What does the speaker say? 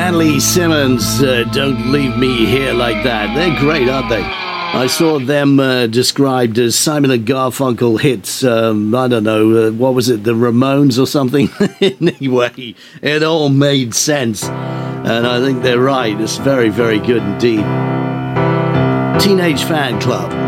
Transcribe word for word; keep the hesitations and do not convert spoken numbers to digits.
Andy Simmons, uh, Don't Leave Me Here Like That. They're great, aren't they? I saw them uh, described as Simon and Garfunkel hits, um, I don't know, uh, what was it, the Ramones or something? Anyway, it all made sense. And I think they're right. It's very, very good indeed. Teenage Fan Club.